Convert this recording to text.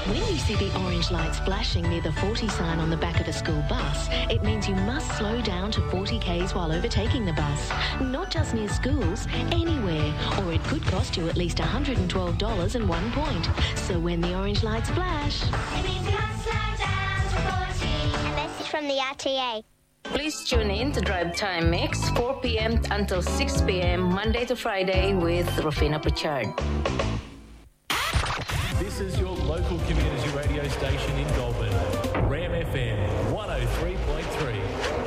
When you see the orange lights flashing near the 40 sign on the back of a school bus, it means you must slow down to 40 k's while overtaking the bus. Not just near schools, anywhere, or it could cost you at least $112 and 1 point. So when the orange lights flash, it means you must slow down to 40. A message from the RTA. Please tune in to Drive Time Mix, 4 p.m. until 6 p.m. Monday to Friday with Rufina Pritchard. This is your local community radio station in Goulburn, Ram FM 103.3.